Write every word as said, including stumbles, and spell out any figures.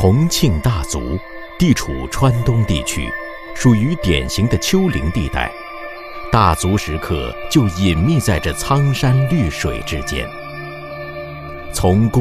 重庆大足地处川东地区，属于典型的丘陵地带，大足石刻就隐秘在这苍山绿水之间。从